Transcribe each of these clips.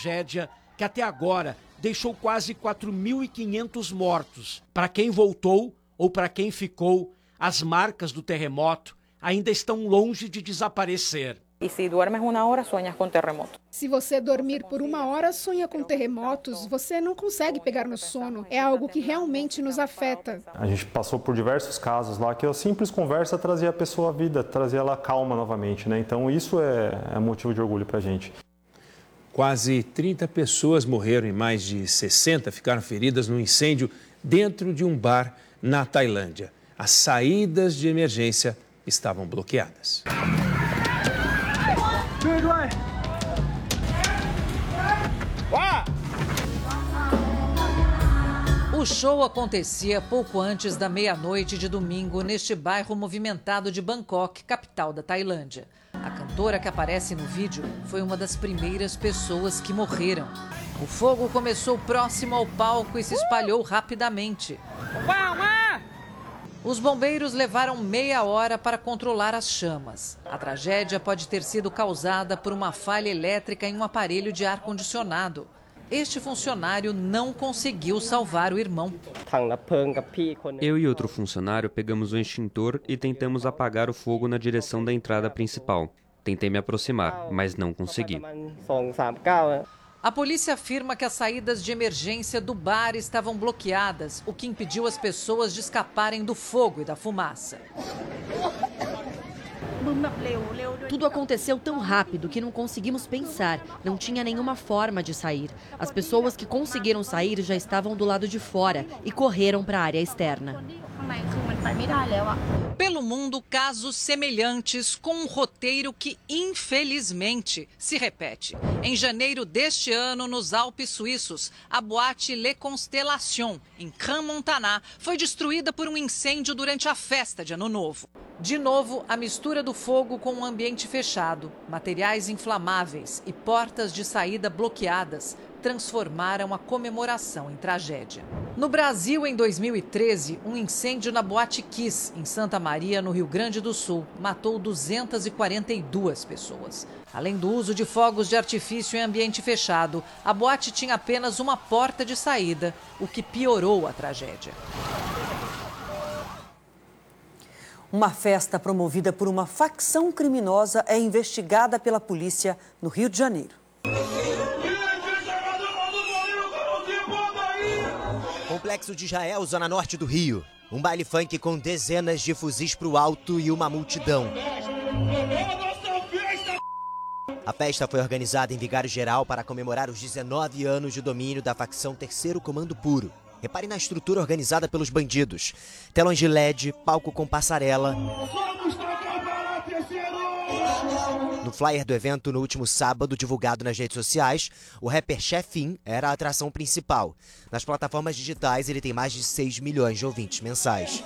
tragédia que até agora deixou quase 4.500 mortos. Para quem voltou ou para quem ficou, as marcas do terremoto ainda estão longe de desaparecer. E se duermes uma hora, sonhas com terremoto. Se você dormir por uma hora, sonha com terremotos, você não consegue pegar no sono. É algo que realmente nos afeta. A gente passou por diversos casos lá que a simples conversa trazia a pessoa à vida, trazia ela calma novamente, né? Então isso é motivo de orgulho pra gente. Quase 30 pessoas morreram e mais de 60 ficaram feridas no incêndio dentro de um bar na Tailândia. As saídas de emergência estavam bloqueadas. O show acontecia pouco antes da meia-noite de domingo neste bairro movimentado de Bangkok, capital da Tailândia. A cantora que aparece no vídeo foi uma das primeiras pessoas que morreram. O fogo começou próximo ao palco e se espalhou rapidamente. Os bombeiros levaram meia hora para controlar as chamas. A tragédia pode ter sido causada por uma falha elétrica em um aparelho de ar-condicionado. Este funcionário não conseguiu salvar o irmão. Eu e outro funcionário pegamos o extintor e tentamos apagar o fogo na direção da entrada principal. Tentei me aproximar, mas não consegui. A polícia afirma que as saídas de emergência do bar estavam bloqueadas, o que impediu as pessoas de escaparem do fogo e da fumaça. Tudo aconteceu tão rápido que não conseguimos pensar. Não tinha nenhuma forma de sair. As pessoas que conseguiram sair já estavam do lado de fora e correram para a área externa. Pelo mundo, casos semelhantes com um roteiro que, infelizmente, se repete. Em janeiro deste ano, nos Alpes suíços, a boate Le Constellation, em Crans-Montana, foi destruída por um incêndio durante a festa de Ano Novo. De novo, a mistura do fogo com um ambiente fechado, materiais inflamáveis e portas de saída bloqueadas transformaram a comemoração em tragédia. No Brasil, em 2013, um incêndio na Boate Kiss, em Santa Maria, no Rio Grande do Sul, matou 242 pessoas. Além do uso de fogos de artifício em ambiente fechado, a boate tinha apenas uma porta de saída, o que piorou a tragédia. Uma festa promovida por uma facção criminosa é investigada pela polícia no Rio de Janeiro. Complexo de Israel, zona norte do Rio. Um baile funk com dezenas de fuzis pro alto e uma multidão. A festa foi organizada em Vigário Geral para comemorar os 19 anos de domínio da facção Terceiro Comando Puro. Repare na estrutura organizada pelos bandidos. Telões de LED, palco com passarela. No flyer do evento, no último sábado, divulgado nas redes sociais, o rapper Chefin era a atração principal. Nas plataformas digitais, ele tem mais de 6 milhões de ouvintes mensais.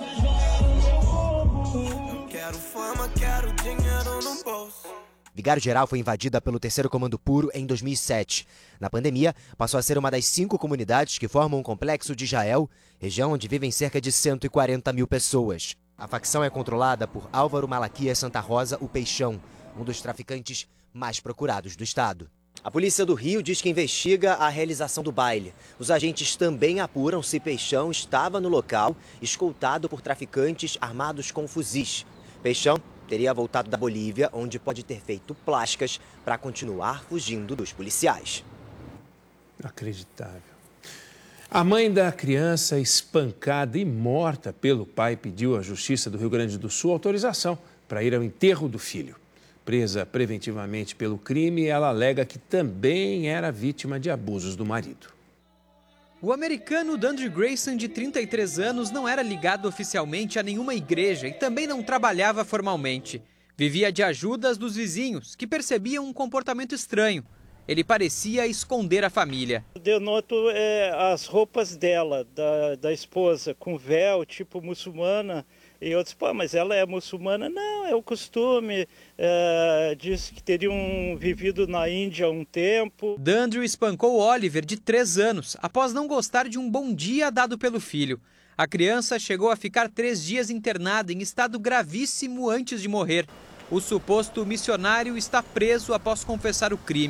Vigário Geral foi invadida pelo Terceiro Comando Puro em 2007. Na pandemia, passou a ser uma das 5 comunidades que formam o Complexo de Israel, região onde vivem cerca de 140 mil pessoas. A facção é controlada por Álvaro Malaquias Santa Rosa, o Peixão, um dos traficantes mais procurados do estado. A polícia do Rio diz que investiga a realização do baile. Os agentes também apuram se Peixão estava no local, escoltado por traficantes armados com fuzis. Peixão teria voltado da Bolívia, onde pode ter feito plásticas para continuar fugindo dos policiais. Inacreditável. A mãe da criança espancada e morta pelo pai pediu à Justiça do Rio Grande do Sul autorização para ir ao enterro do filho. Presa preventivamente pelo crime, ela alega que também era vítima de abusos do marido. O americano Dandre Grayson, de 33 anos, não era ligado oficialmente a nenhuma igreja e também não trabalhava formalmente. Vivia de ajudas dos vizinhos, que percebiam um comportamento estranho. Ele parecia esconder a família. Denoto as roupas dela, da esposa, com véu, tipo muçulmana. E eu disse, pô, mas ela é muçulmana? Não, é o costume. Disse que teriam vivido na Índia há um tempo. Dandre espancou Oliver, de 3 anos, após não gostar de um bom dia dado pelo filho. A criança chegou a ficar 3 dias internada em estado gravíssimo antes de morrer. O suposto missionário está preso após confessar o crime.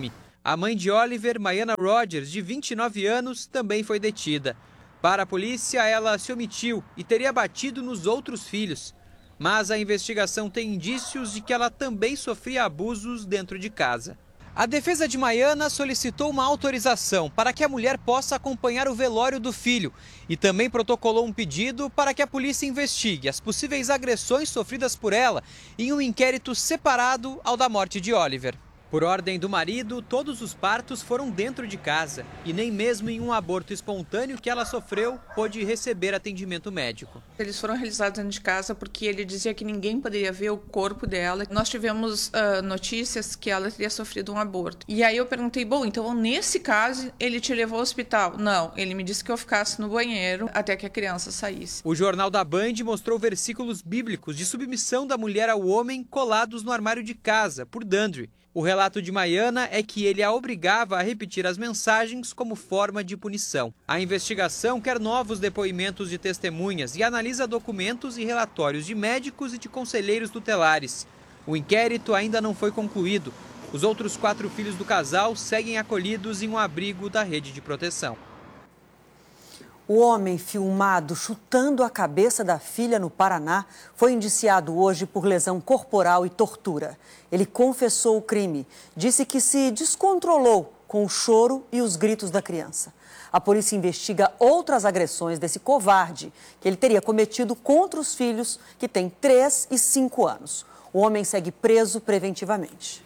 A mãe de Oliver, Maiana Rogers, de 29 anos, também foi detida. Para a polícia, ela se omitiu e teria batido nos outros filhos. Mas a investigação tem indícios de que ela também sofria abusos dentro de casa. A defesa de Maiana solicitou uma autorização para que a mulher possa acompanhar o velório do filho e também protocolou um pedido para que a polícia investigue as possíveis agressões sofridas por ela em um inquérito separado ao da morte de Oliver. Por ordem do marido, todos os partos foram dentro de casa e nem mesmo em um aborto espontâneo que ela sofreu pôde receber atendimento médico. Eles foram realizados dentro de casa porque ele dizia que ninguém poderia ver o corpo dela. Nós tivemos notícias que ela teria sofrido um aborto. E aí eu perguntei, bom, então nesse caso ele te levou ao hospital? Não, ele me disse que eu ficasse no banheiro até que a criança saísse. O Jornal da Band mostrou versículos bíblicos de submissão da mulher ao homem colados no armário de casa, por Dandry. O relato de Maiana é que ele a obrigava a repetir as mensagens como forma de punição. A investigação quer novos depoimentos de testemunhas e analisa documentos e relatórios de médicos e de conselheiros tutelares. O inquérito ainda não foi concluído. Os outros 4 filhos do casal seguem acolhidos em um abrigo da rede de proteção. O homem filmado chutando a cabeça da filha no Paraná foi indiciado hoje por lesão corporal e tortura. Ele confessou o crime, disse que se descontrolou com o choro e os gritos da criança. A polícia investiga outras agressões desse covarde que ele teria cometido contra os filhos, que têm 3 e 5 anos. O homem segue preso preventivamente.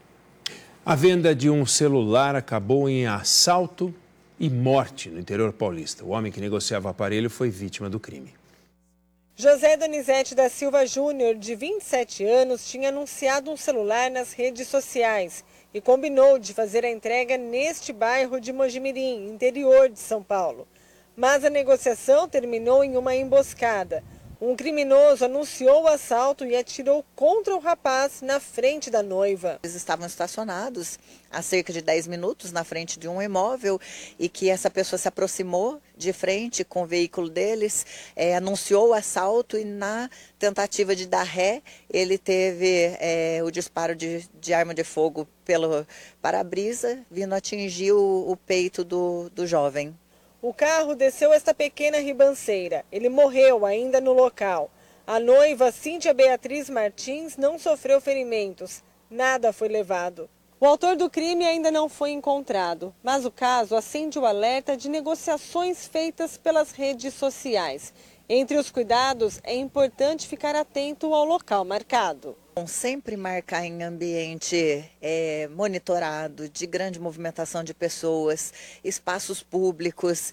A venda de um celular acabou em assalto e morte no interior paulista. O homem que negociava o aparelho foi vítima do crime. José Donizete da Silva Júnior, de 27 anos, tinha anunciado um celular nas redes sociais e combinou de fazer a entrega neste bairro de Mojimirim, interior de São Paulo. Mas a negociação terminou em uma emboscada. Um criminoso anunciou o assalto e atirou contra o rapaz na frente da noiva. Eles estavam estacionados há cerca de 10 minutos na frente de um imóvel e que essa pessoa se aproximou de frente com o veículo deles, anunciou o assalto e na tentativa de dar ré, ele teve o disparo de arma de fogo pelo para-brisa, vindo atingir o peito do jovem. O carro desceu esta pequena ribanceira. Ele morreu ainda no local. A noiva, Cíntia Beatriz Martins, não sofreu ferimentos. Nada foi levado. O autor do crime ainda não foi encontrado, mas o caso acende o alerta de negociações feitas pelas redes sociais. Entre os cuidados, é importante ficar atento ao local marcado. Sempre marcar em ambiente monitorado, de grande movimentação de pessoas, espaços públicos,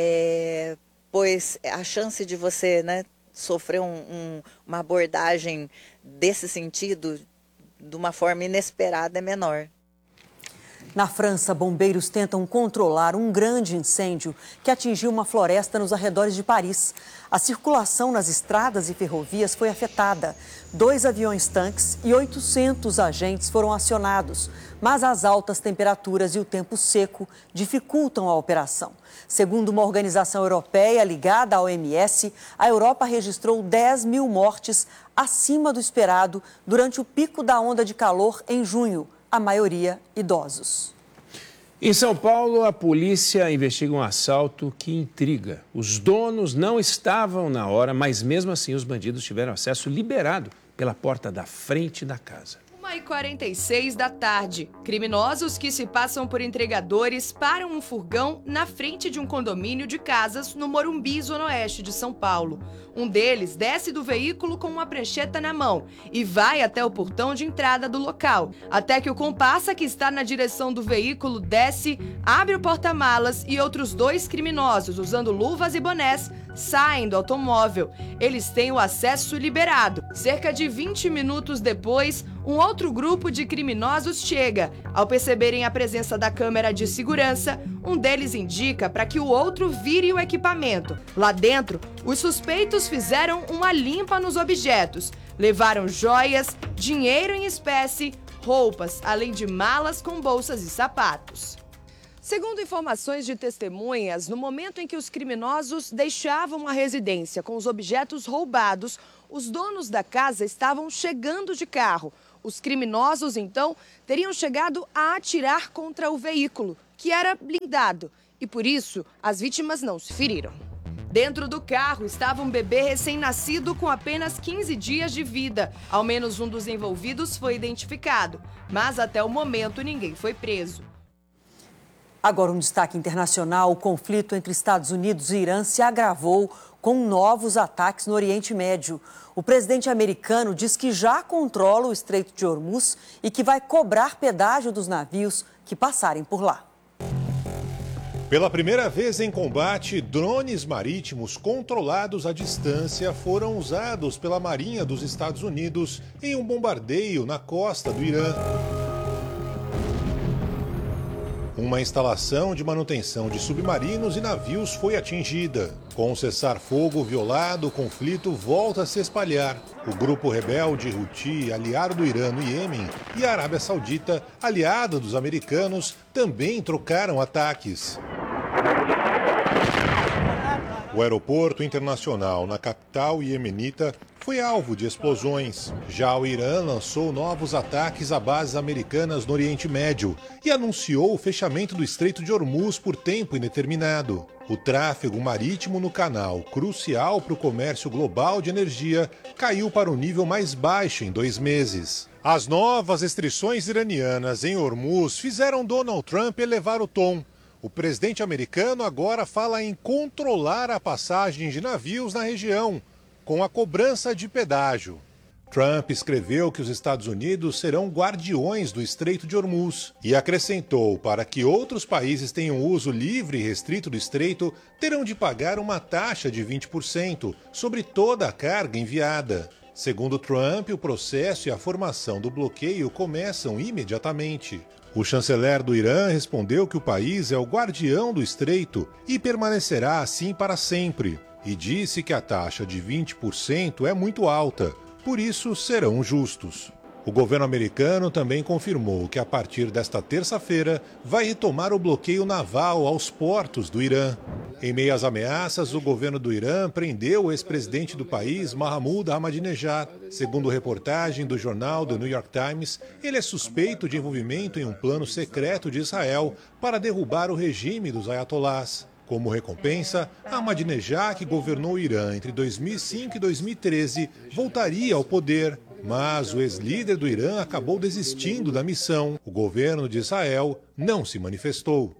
pois a chance de você sofrer uma abordagem desse sentido, de uma forma inesperada, é menor. Na França, bombeiros tentam controlar um grande incêndio que atingiu uma floresta nos arredores de Paris. A circulação nas estradas e ferrovias foi afetada. 2 aviões-tanques e 800 agentes foram acionados, mas as altas temperaturas e o tempo seco dificultam a operação. Segundo uma organização europeia ligada à OMS, a Europa registrou 10 mil mortes acima do esperado durante o pico da onda de calor em junho. A maioria idosos. Em São Paulo, a polícia investiga um assalto que intriga. Os donos não estavam na hora, mas mesmo assim os bandidos tiveram acesso liberado pela porta da frente da casa. 1h46 da tarde. Criminosos que se passam por entregadores param um furgão na frente de um condomínio de casas no Morumbi, zona oeste de São Paulo. Um deles desce do veículo com uma prancheta na mão e vai até o portão de entrada do local. Até que o comparsa, que está na direção do veículo, desce, abre o porta-malas e outros 2 criminosos, usando luvas e bonés, saem do automóvel. Eles têm o acesso liberado. Cerca de 20 minutos depois, um outro grupo de criminosos chega. Ao perceberem a presença da câmera de segurança, um deles indica para que o outro vire o equipamento. Lá dentro, os suspeitos fizeram uma limpa nos objetos. Levaram joias, dinheiro em espécie, roupas, além de malas com bolsas e sapatos. Segundo informações de testemunhas, no momento em que os criminosos deixavam a residência com os objetos roubados, os donos da casa estavam chegando de carro. Os criminosos, então, teriam chegado a atirar contra o veículo, que era blindado, e por isso as vítimas não se feriram. Dentro do carro estava um bebê recém-nascido com apenas 15 dias de vida. Ao menos um dos envolvidos foi identificado, mas até o momento ninguém foi preso. Agora um destaque internacional: o conflito entre Estados Unidos e Irã se agravou com novos ataques no Oriente Médio. O presidente americano diz que já controla o Estreito de Hormuz e que vai cobrar pedágio dos navios que passarem por lá. Pela primeira vez em combate, drones marítimos controlados à distância foram usados pela Marinha dos Estados Unidos em um bombardeio na costa do Irã. Uma instalação de manutenção de submarinos e navios foi atingida. Com o cessar-fogo violado, o conflito volta a se espalhar. O grupo rebelde Houthi, aliado do Irã no Iêmen, e a Arábia Saudita, aliada dos americanos, também trocaram ataques. O aeroporto internacional na capital iemenita foi alvo de explosões. Já o Irã lançou novos ataques a bases americanas no Oriente Médio e anunciou o fechamento do Estreito de Hormuz por tempo indeterminado. O tráfego marítimo no canal, crucial para o comércio global de energia, caiu para o nível mais baixo em 2 meses. As novas restrições iranianas em Hormuz fizeram Donald Trump elevar o tom. O presidente americano agora fala em controlar a passagem de navios na região, com a cobrança de pedágio. Trump escreveu que os Estados Unidos serão guardiões do Estreito de Hormuz e acrescentou: para que outros países tenham uso livre e restrito do estreito, terão de pagar uma taxa de 20% sobre toda a carga enviada. Segundo Trump, o processo e a formação do bloqueio começam imediatamente. O chanceler do Irã respondeu que o país é o guardião do estreito e permanecerá assim para sempre, e disse que a taxa de 20% é muito alta, por isso serão justos. O governo americano também confirmou que a partir desta terça-feira vai retomar o bloqueio naval aos portos do Irã. Em meio às ameaças, o governo do Irã prendeu o ex-presidente do país, Mahmoud Ahmadinejad. Segundo reportagem do jornal The New York Times, ele é suspeito de envolvimento em um plano secreto de Israel para derrubar o regime dos ayatolás. Como recompensa, Ahmadinejad, que governou o Irã entre 2005 e 2013, voltaria ao poder. Mas o ex-líder do Irã acabou desistindo da missão. O governo de Israel não se manifestou.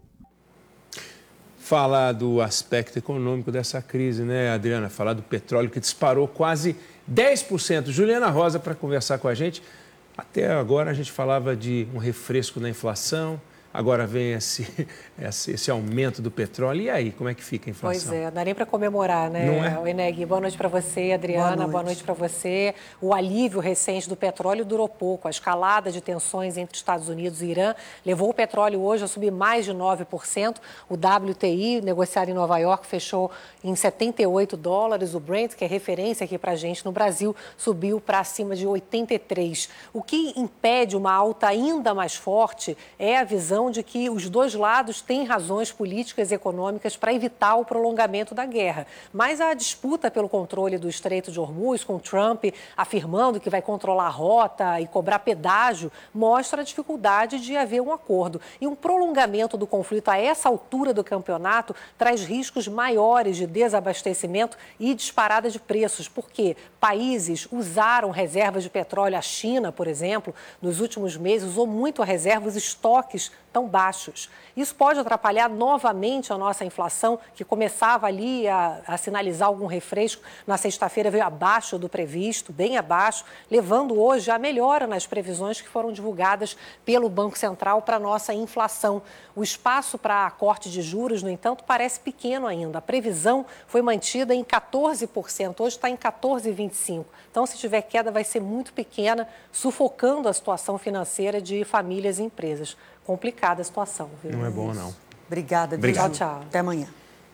Falar do aspecto econômico dessa crise, né, Adriana? Falar do petróleo que disparou quase 10%. Juliana Rosa para conversar com a gente. Até agora a gente falava de um refresco na inflação. Agora vem esse aumento do petróleo. E aí, como é que fica a inflação? Pois é, não dá nem para comemorar, né, não é? Eneg? Boa noite para você, Adriana. Boa noite para você. O alívio recente do petróleo durou pouco. A escalada de tensões entre Estados Unidos e Irã levou o petróleo hoje a subir mais de 9%. O WTI, negociado em Nova York, fechou em $78. O Brent, que é referência aqui para a gente no Brasil, subiu para acima de 83. O que impede uma alta ainda mais forte é a visão de que os dois lados têm razões políticas e econômicas para evitar o prolongamento da guerra. Mas a disputa pelo controle do Estreito de Hormuz, com Trump afirmando que vai controlar a rota e cobrar pedágio, mostra a dificuldade de haver um acordo. E um prolongamento do conflito a essa altura do campeonato traz riscos maiores de desabastecimento e disparada de preços, porque países usaram reservas de petróleo. A China, por exemplo, nos últimos meses usou muito a reserva, os estoques tão baixos. Isso pode atrapalhar novamente a nossa inflação, que começava ali a sinalizar algum refresco. Na sexta-feira veio abaixo do previsto, bem abaixo, levando hoje a melhora nas previsões que foram divulgadas pelo Banco Central para a nossa inflação. O espaço para corte de juros, no entanto, parece pequeno ainda. A previsão foi mantida em 14%, hoje está em 14,25%. Então, se tiver queda, vai ser muito pequena, sufocando a situação financeira de famílias e empresas. Complicada a situação, viu? Não é bom, não. Obrigada, Obrigado. Tchau, tchau. Até amanhã.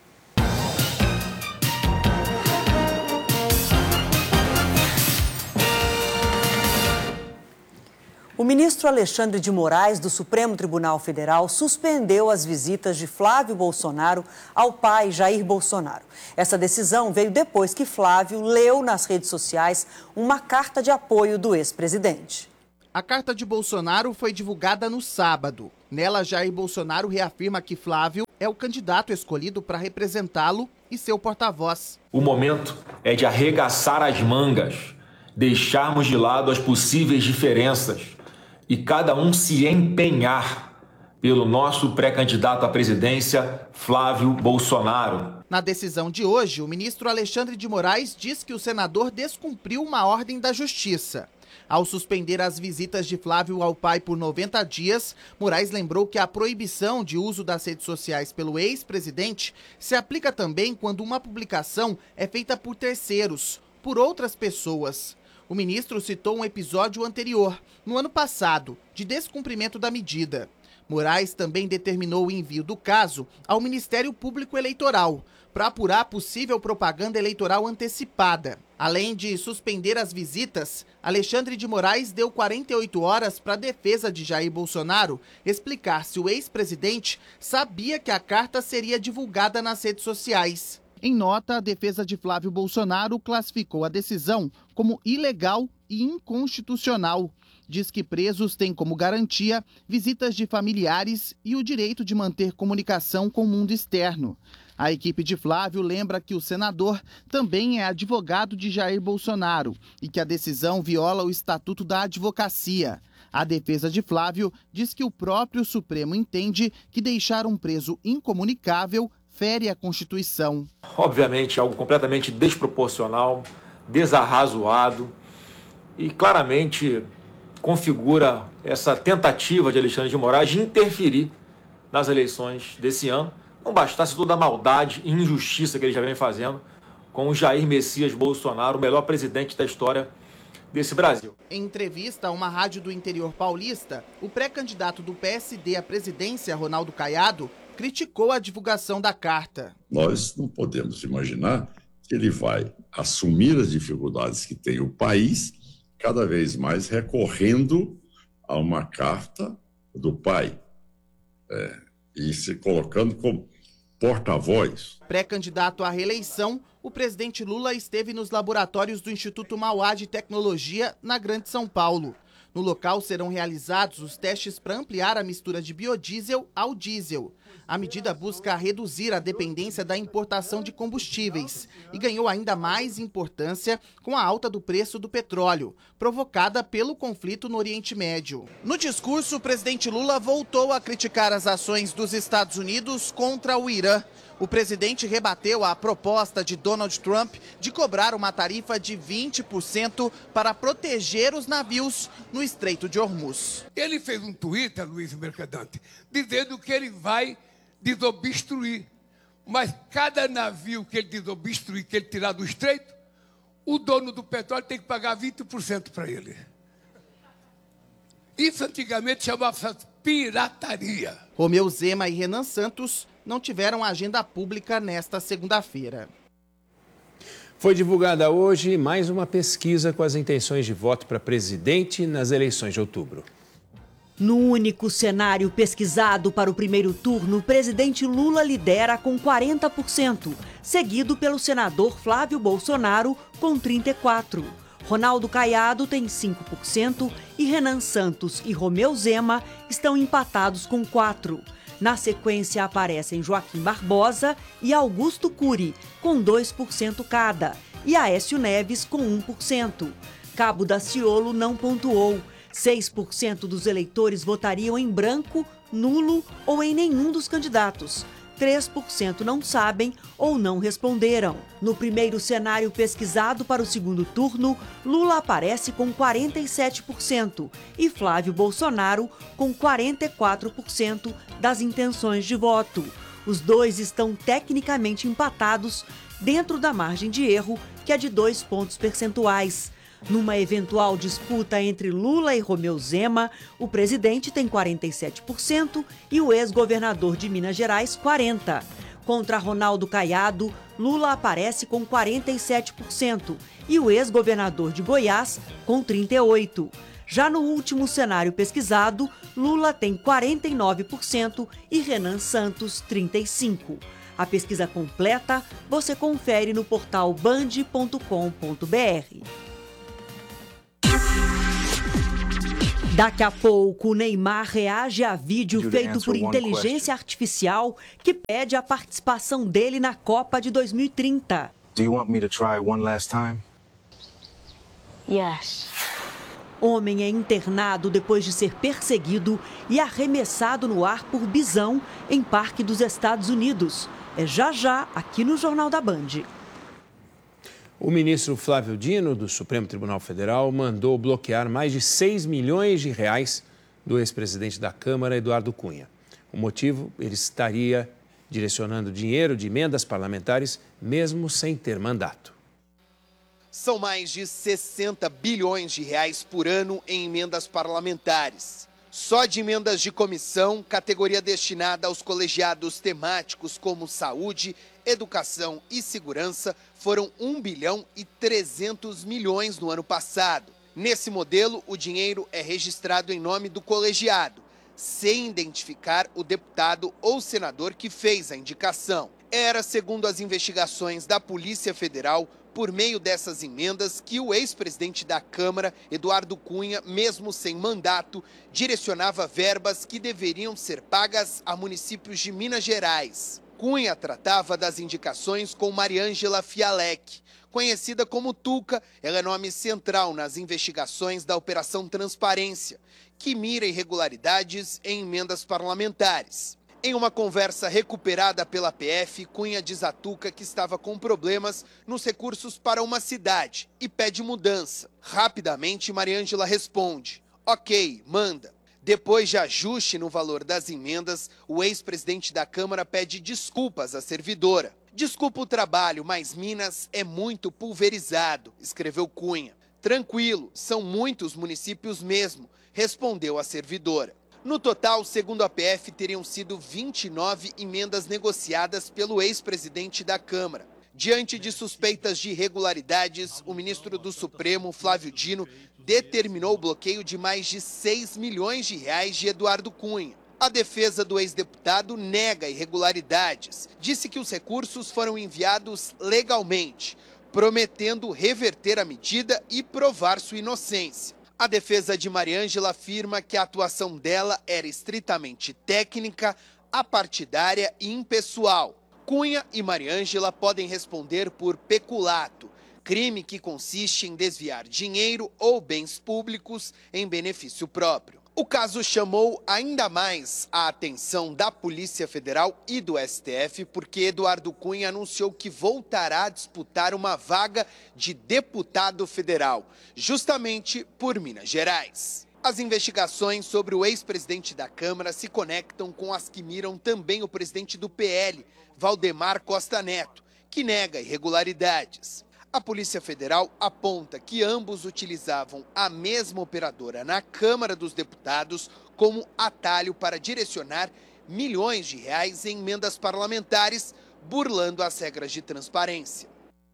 O ministro Alexandre de Moraes, do Supremo Tribunal Federal, suspendeu as visitas de Flávio Bolsonaro ao pai Jair Bolsonaro. Essa decisão veio depois que Flávio leu nas redes sociais uma carta de apoio do ex-presidente. A carta de Bolsonaro foi divulgada no sábado. Nela, Jair Bolsonaro reafirma que Flávio é o candidato escolhido para representá-lo e seu porta-voz. O momento é de arregaçar as mangas, deixarmos de lado as possíveis diferenças e cada um se empenhar pelo nosso pré-candidato à presidência, Flávio Bolsonaro. Na decisão de hoje, o ministro Alexandre de Moraes diz que o senador descumpriu uma ordem da Justiça. Ao suspender as visitas de Flávio ao pai por 90 dias, Moraes lembrou que a proibição de uso das redes sociais pelo ex-presidente se aplica também quando uma publicação é feita por terceiros, por outras pessoas. O ministro citou um episódio anterior, no ano passado, de descumprimento da medida. Moraes também determinou o envio do caso ao Ministério Público Eleitoral para apurar possível propaganda eleitoral antecipada. Além de suspender as visitas, Alexandre de Moraes deu 48 horas para a defesa de Jair Bolsonaro explicar se o ex-presidente sabia que a carta seria divulgada nas redes sociais. Em nota, a defesa de Flávio Bolsonaro classificou a decisão como ilegal e inconstitucional. Diz que presos têm como garantia visitas de familiares e o direito de manter comunicação com o mundo externo. A equipe de Flávio lembra que o senador também é advogado de Jair Bolsonaro e que a decisão viola o Estatuto da Advocacia. A defesa de Flávio diz que o próprio Supremo entende que deixar um preso incomunicável fere a Constituição. Obviamente, algo completamente desproporcional, desarrazoado e claramente configura essa tentativa de Alexandre de Moraes de interferir nas eleições desse ano. Não bastasse toda a maldade e injustiça que ele já vem fazendo com o Jair Messias Bolsonaro, o melhor presidente da história desse Brasil. Em entrevista a uma rádio do interior paulista, o pré-candidato do PSD à presidência, Ronaldo Caiado, criticou a divulgação da carta. Nós não podemos imaginar que ele vai assumir as dificuldades que tem o país, cada vez mais recorrendo a uma carta do pai e se colocando como porta-voz. Pré-candidato à reeleição, o presidente Lula esteve nos laboratórios do Instituto Mauá de Tecnologia, na Grande São Paulo. No local serão realizados os testes para ampliar a mistura de biodiesel ao diesel. A medida busca reduzir a dependência da importação de combustíveis e ganhou ainda mais importância com a alta do preço do petróleo, provocada pelo conflito no Oriente Médio. No discurso, o presidente Lula voltou a criticar as ações dos Estados Unidos contra o Irã. O presidente rebateu a proposta de Donald Trump de cobrar uma tarifa de 20% para proteger os navios no Estreito de Hormuz. Ele fez um Twitter, Luiz Mercadante, dizendo que ele vai desobstruir. Mas cada navio que ele desobstruir, que ele tirar do Estreito, o dono do petróleo tem que pagar 20% para ele. Isso antigamente chamava-se pirataria. Romeu Zema e Renan Santos não tiveram agenda pública nesta segunda-feira. Foi divulgada hoje mais uma pesquisa com as intenções de voto para presidente nas eleições de outubro. No único cenário pesquisado para o primeiro turno, o presidente Lula lidera com 40%, seguido pelo senador Flávio Bolsonaro com 34%. Ronaldo Caiado tem 5% e Renan Santos e Romeu Zema estão empatados com 4%. Na sequência aparecem Joaquim Barbosa e Augusto Cury, com 2% cada, e Aécio Neves com 1%. Cabo Daciolo não pontuou. 6% dos eleitores votariam em branco, nulo ou em nenhum dos candidatos. 3% não sabem ou não responderam. No primeiro cenário pesquisado para o segundo turno, Lula aparece com 47% e Flávio Bolsonaro com 44% das intenções de voto. Os dois estão tecnicamente empatados dentro da margem de erro, que é de 2 pontos percentuais. Numa eventual disputa entre Lula e Romeu Zema, o presidente tem 47% e o ex-governador de Minas Gerais, 40%. Contra Ronaldo Caiado, Lula aparece com 47% e o ex-governador de Goiás, com 38%. Já no último cenário pesquisado, Lula tem 49% e Renan Santos, 35%. A pesquisa completa você confere no portal band.com.br. Daqui a pouco, o Neymar reage a vídeo feito por inteligência artificial que pede a participação dele na Copa de 2030. Do you want me to try one last time? Yes. Homem é internado depois de ser perseguido e arremessado no ar por bisão em Parque dos Estados Unidos. É já aqui no Jornal da Band. O ministro Flávio Dino, do Supremo Tribunal Federal, mandou bloquear mais de 6 milhões de reais do ex-presidente da Câmara, Eduardo Cunha. O motivo, ele estaria direcionando dinheiro de emendas parlamentares, mesmo sem ter mandato. São mais de 60 bilhões de reais por ano em emendas parlamentares. Só de emendas de comissão, categoria destinada aos colegiados temáticos como saúde, educação e segurança, foram 1 bilhão e 300 milhões no ano passado. Nesse modelo, o dinheiro é registrado em nome do colegiado, sem identificar o deputado ou senador que fez a indicação. Era, segundo as investigações da Polícia Federal, por meio dessas emendas que o ex-presidente da Câmara, Eduardo Cunha, mesmo sem mandato, direcionava verbas que deveriam ser pagas a municípios de Minas Gerais. Cunha tratava das indicações com Mariângela Fialec. Conhecida como Tuca, ela é nome central nas investigações da Operação Transparência, que mira irregularidades em emendas parlamentares. Em uma conversa recuperada pela PF, Cunha diz a Tuca que estava com problemas nos recursos para uma cidade e pede mudança. Rapidamente, Mariângela responde: ok, manda. Depois de ajuste no valor das emendas, o ex-presidente da Câmara pede desculpas à servidora. Desculpa o trabalho, mas Minas é muito pulverizado, escreveu Cunha. Tranquilo, são muitos municípios mesmo, respondeu a servidora. No total, segundo a PF, teriam sido 29 emendas negociadas pelo ex-presidente da Câmara. Diante de suspeitas de irregularidades, o ministro do Supremo, Flávio Dino, determinou o bloqueio de mais de 6 milhões de reais de Eduardo Cunha. A defesa do ex-deputado nega irregularidades. Disse que os recursos foram enviados legalmente, prometendo reverter a medida e provar sua inocência. A defesa de Mariângela afirma que a atuação dela era estritamente técnica, apartidária e impessoal. Cunha e Mariângela podem responder por peculato, crime que consiste em desviar dinheiro ou bens públicos em benefício próprio. O caso chamou ainda mais a atenção da Polícia Federal e do STF porque Eduardo Cunha anunciou que voltará a disputar uma vaga de deputado federal, justamente por Minas Gerais. As investigações sobre o ex-presidente da Câmara se conectam com as que miram também o presidente do PL, Valdemar Costa Neto, que nega irregularidades. A Polícia Federal aponta que ambos utilizavam a mesma operadora na Câmara dos Deputados como atalho para direcionar milhões de reais em emendas parlamentares, burlando as regras de transparência.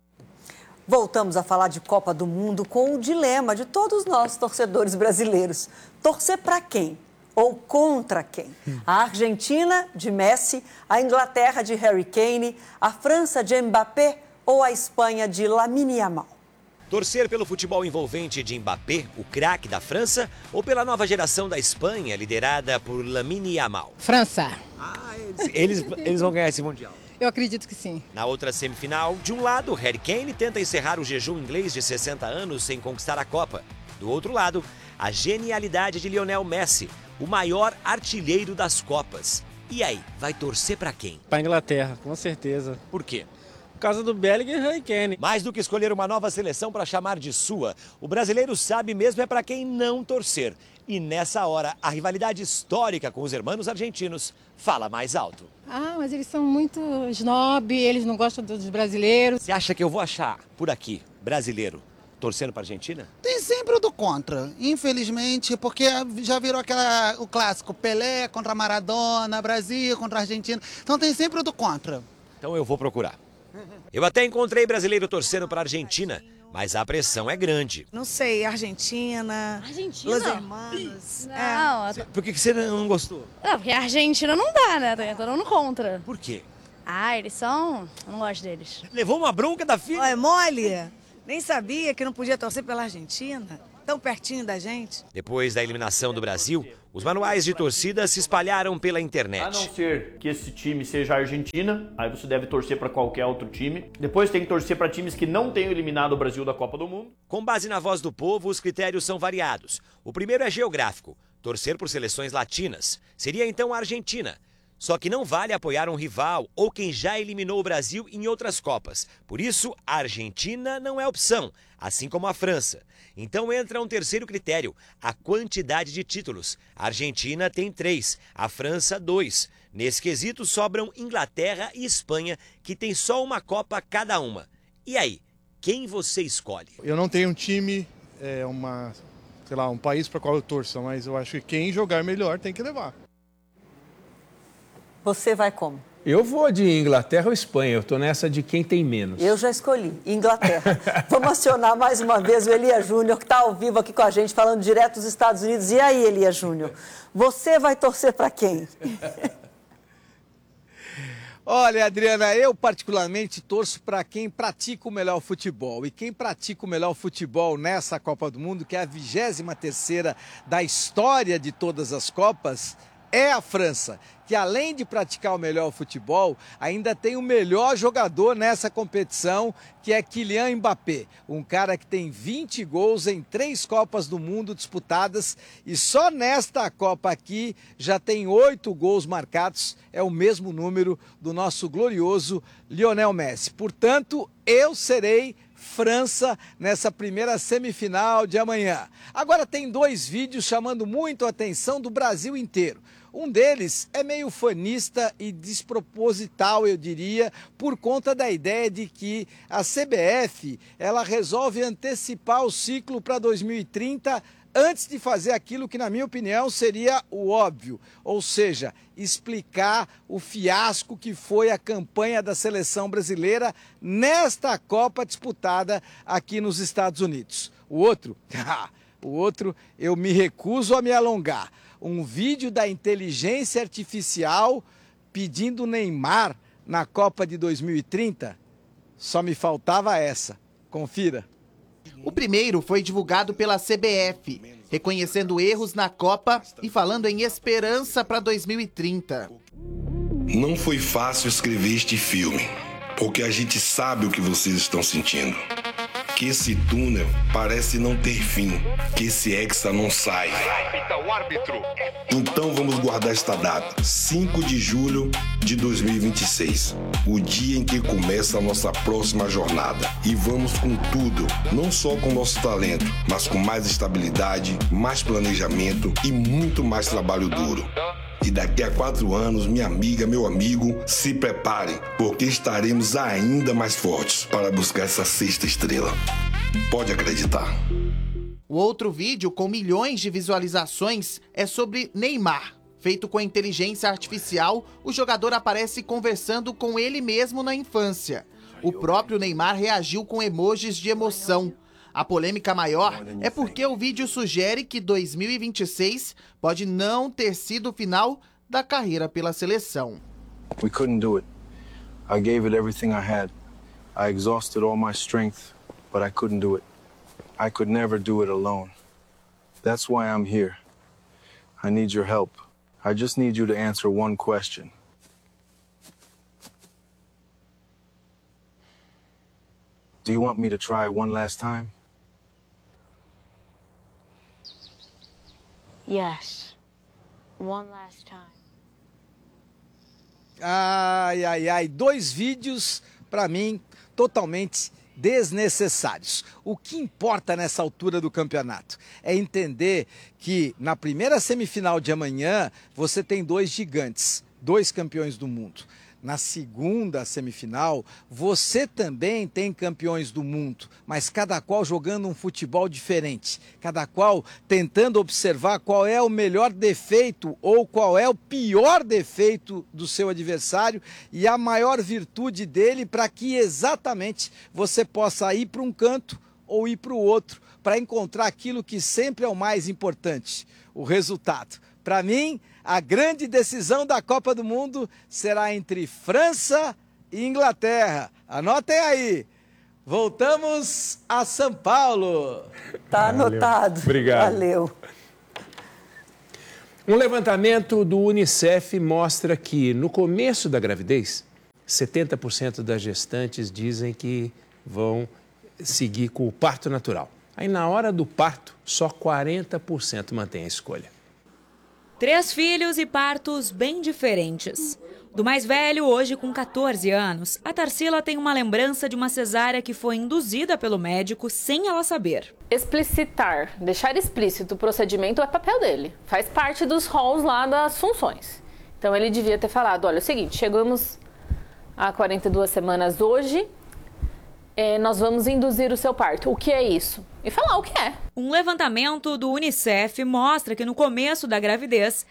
Voltamos a falar de Copa do Mundo com o dilema de todos nós, torcedores brasileiros. Torcer para quem? Ou contra quem? A Argentina, de Messi, a Inglaterra, de Harry Kane, a França, de Mbappé ou a Espanha, de Lamine Yamal? Torcer pelo futebol envolvente de Mbappé, o craque da França, ou pela nova geração da Espanha, liderada por Lamine Yamal? França. Eles vão ganhar esse Mundial. Eu acredito que sim. Na outra semifinal, de um lado, Harry Kane tenta encerrar o jejum inglês de 60 anos sem conquistar a Copa. Do outro lado, a genialidade de Lionel Messi, o maior artilheiro das Copas. E aí, vai torcer para quem? Para a Inglaterra, com certeza. Por quê? Por causa do Bellingham e Harry Kane. Mais do que escolher uma nova seleção para chamar de sua, o brasileiro sabe mesmo é para quem não torcer. E nessa hora, a rivalidade histórica com os irmãos argentinos fala mais alto. Ah, mas eles são muito snob, eles não gostam dos brasileiros. Você acha que eu vou achar por aqui, brasileiro, torcendo para a Argentina? Tem sempre o do contra, infelizmente, porque já virou o clássico Pelé contra Maradona, Brasil contra Argentina. Então tem sempre o do contra. Então eu vou procurar. Eu até encontrei brasileiro torcendo para a Argentina, mas a pressão é grande. Não sei, Argentina. Argentina? Los Hermanos. Não. Por que você não gostou? Não, porque a Argentina não dá, né? Tá todo mundo contra. Por quê? Ah, eles são... Eu não gosto deles. Levou uma bronca da filha? É mole? Nem sabia que não podia torcer pela Argentina. tão pertinho da gente. Depois da eliminação do Brasil, os manuais de torcida se espalharam pela internet. A não ser que esse time seja a Argentina, aí você deve torcer para qualquer outro time. Depois tem que torcer para times que não tenham eliminado o Brasil da Copa do Mundo. Com base na voz do povo, os critérios são variados. O primeiro é geográfico, torcer por seleções latinas. Seria então a Argentina. Só que não vale apoiar um rival ou quem já eliminou o Brasil em outras Copas. Por isso, a Argentina não é opção, assim como a França. Então entra um terceiro critério, a quantidade de títulos. A Argentina tem 3, a França 2. Nesse quesito sobram Inglaterra e Espanha, que tem só uma Copa cada uma. E aí, quem você escolhe? Eu não tenho um time, um país para qual eu torço, mas eu acho que quem jogar melhor tem que levar. Você vai como? Eu vou de Inglaterra ou Espanha, eu tô nessa de quem tem menos. Eu já escolhi, Inglaterra. Vamos acionar mais uma vez o Elias Júnior, que está ao vivo aqui com a gente, falando direto dos Estados Unidos. E aí, Elias Júnior, você vai torcer para quem? Olha, Adriana, eu particularmente torço para quem pratica o melhor futebol. E quem pratica o melhor futebol nessa Copa do Mundo, que é a 23ª da história de todas as Copas, é a França, que além de praticar o melhor futebol, ainda tem o melhor jogador nessa competição, que é Kylian Mbappé, um cara que tem 20 gols em 3 Copas do Mundo disputadas e só nesta Copa aqui já tem 8 gols marcados, é o mesmo número do nosso glorioso Lionel Messi. Portanto, eu serei França nessa primeira semifinal de amanhã. Agora tem 2 vídeos chamando muito a atenção do Brasil inteiro. Um deles é meio fanista e desproposital, eu diria, por conta da ideia de que a CBF ela resolve antecipar o ciclo para 2030 antes de fazer aquilo que, na minha opinião, seria o óbvio, ou seja, explicar o fiasco que foi a campanha da seleção brasileira nesta Copa disputada aqui nos Estados Unidos. O outro, eu me recuso a me alongar. Um vídeo da inteligência artificial pedindo Neymar na Copa de 2030. Só me faltava essa. Confira. O primeiro foi divulgado pela CBF, reconhecendo erros na Copa e falando em esperança para 2030. Não foi fácil escrever este filme, porque a gente sabe o que vocês estão sentindo. Que esse túnel parece não ter fim, que esse hexa não sai. Então vamos guardar esta data, 5 de julho de 2026, o dia em que começa a nossa próxima jornada. E vamos com tudo, não só com nosso talento, mas com mais estabilidade, mais planejamento e muito mais trabalho duro. E daqui a 4 anos, minha amiga, meu amigo, se preparem, porque estaremos ainda mais fortes para buscar essa 6ª estrela. Pode acreditar. O outro vídeo, com milhões de visualizações, é sobre Neymar. Feito com inteligência artificial, o jogador aparece conversando com ele mesmo na infância. O próprio Neymar reagiu com emojis de emoção. A polêmica maior é porque o vídeo sugere que 2026 pode não ter sido o final da carreira pela seleção. We couldn't do it. I gave it everything I had. I exhausted all my strength, but I couldn't do it. I could never do it alone. That's why I'm here. I need your help. I just need you to answer one question. Do you want me to try one last time? Yes. One last time. Ai, 2 vídeos, para mim, totalmente desnecessários. O que importa nessa altura do campeonato é entender que na primeira semifinal de amanhã você tem 2 gigantes, 2 campeões do mundo. Na segunda semifinal, você também tem campeões do mundo, mas cada qual jogando um futebol diferente, cada qual tentando observar qual é o melhor defeito ou qual é o pior defeito do seu adversário e a maior virtude dele para que exatamente você possa ir para um canto ou ir para o outro, para encontrar aquilo que sempre é o mais importante, o resultado. Para mim, a grande decisão da Copa do Mundo será entre França e Inglaterra. Anotem aí. Voltamos a São Paulo. Tá anotado. Obrigado. Valeu. Um levantamento do Unicef mostra que, no começo da gravidez, 70% das gestantes dizem que vão seguir com o parto natural. Aí, na hora do parto, só 40% mantém a escolha. 3 filhos e partos bem diferentes. Do mais velho, hoje com 14 anos, a Tarsila tem uma lembrança de uma cesárea que foi induzida pelo médico sem ela saber. Explicitar, deixar explícito o procedimento é papel dele. Faz parte dos roles lá das funções. Então ele devia ter falado, olha, é o seguinte, chegamos a 42 semanas hoje, nós vamos induzir o seu parto. O que é isso? E falar o que é. Um levantamento do Unicef mostra que no começo da gravidez,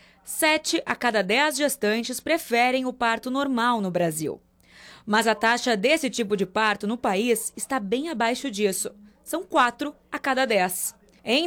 7 a cada 10 gestantes preferem o parto normal no Brasil. Mas a taxa desse tipo de parto no país está bem abaixo disso. São 4 a cada 10. Em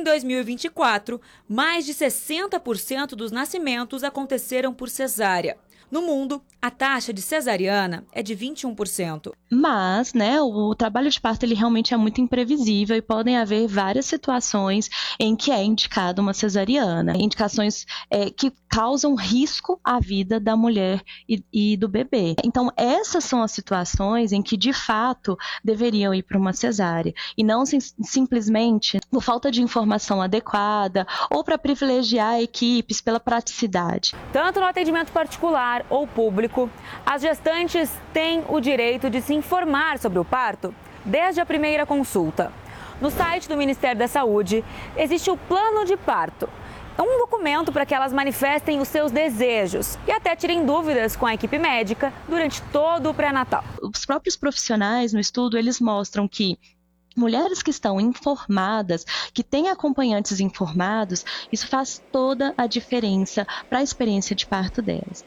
2024, mais de 60% dos nascimentos aconteceram por cesárea. No mundo, a taxa de cesariana é de 21%. Mas, o trabalho de parto ele realmente é muito imprevisível e podem haver várias situações em que é indicada uma cesariana. Indicações que causam risco à vida da mulher e do bebê. Então, essas são as situações em que, de fato, deveriam ir para uma cesárea. E não simplesmente por falta de informação adequada ou para privilegiar equipes pela praticidade. Tanto no atendimento particular ou público, as gestantes têm o direito de se informar sobre o parto desde a primeira consulta. No site do Ministério da Saúde, existe o plano de parto. É um documento para que elas manifestem os seus desejos e até tirem dúvidas com a equipe médica durante todo o pré-natal. Os próprios profissionais no estudo, eles mostram que mulheres que estão informadas, que têm acompanhantes informados, isso faz toda a diferença para a experiência de parto delas.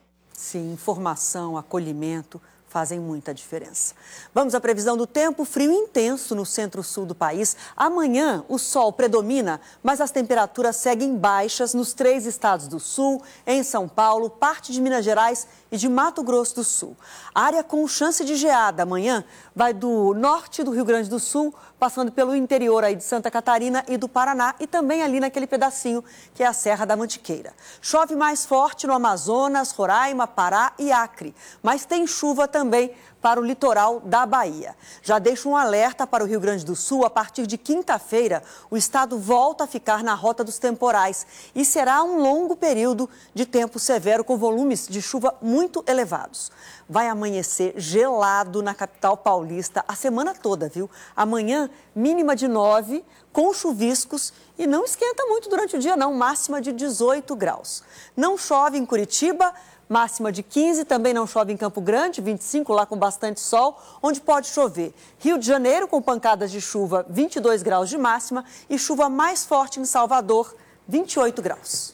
Sim, informação, acolhimento fazem muita diferença. Vamos à previsão do tempo. Frio intenso no centro-sul do país. Amanhã o sol predomina, mas as temperaturas seguem baixas nos 3 estados do sul, em São Paulo, parte de Minas Gerais e de Mato Grosso do Sul. A área com chance de geada amanhã vai do norte do Rio Grande do Sul, passando pelo interior aí de Santa Catarina e do Paraná e também ali naquele pedacinho que é a Serra da Mantiqueira. Chove mais forte no Amazonas, Roraima, Pará e Acre, mas tem chuva também para o litoral da Bahia. Já deixo um alerta para o Rio Grande do Sul. A partir de quinta-feira, o estado volta a ficar na rota dos temporais e será um longo período de tempo severo com volumes de chuva muito elevados. Vai amanhecer gelado na capital paulista a semana toda, viu? Amanhã, mínima de 9, com chuviscos e não esquenta muito durante o dia não, máxima de 18 graus. Não chove em Curitiba, máxima de 15, também não chove em Campo Grande, 25 lá com bastante sol, onde pode chover. Rio de Janeiro com pancadas de chuva, 22 graus de máxima e chuva mais forte em Salvador, 28 graus.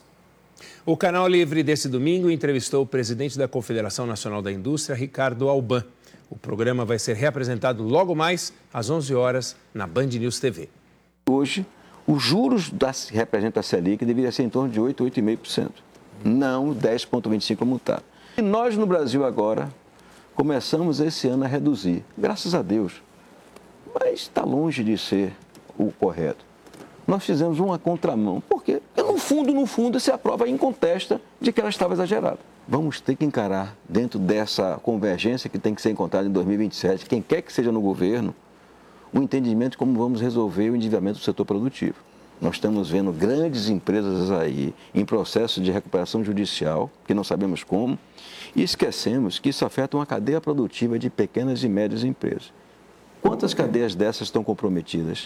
O Canal Livre desse domingo entrevistou o presidente da Confederação Nacional da Indústria, Ricardo Alban. O programa vai ser reapresentado logo mais às 11 horas na Band News TV. Hoje, os juros da representa a Selic deveria ser em torno de 8, 8,5%. Não 10,25% como está. E nós no Brasil agora começamos esse ano a reduzir, graças a Deus. Mas está longe de ser o correto. Nós fizemos uma contramão, porque no fundo, se aprova e incontesta de que ela estava exagerada. Vamos ter que encarar, dentro dessa convergência que tem que ser encontrada em 2027, quem quer que seja no governo, um entendimento de como vamos resolver o endividamento do setor produtivo. Nós estamos vendo grandes empresas aí em processo de recuperação judicial, que não sabemos como, e esquecemos que isso afeta uma cadeia produtiva de pequenas e médias empresas. Quantas cadeias dessas estão comprometidas?